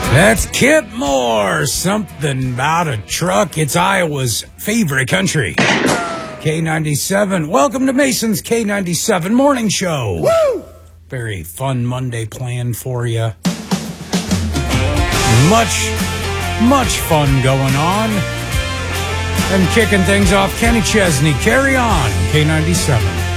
That's Kip Moore. Something about a truck. It's Iowa's favorite country. K97. Welcome to Mason's K97 Morning Show. Woo! Very fun Monday planned for you. Much fun going on. And kicking things off, Kenny Chesney. Carry on, K97.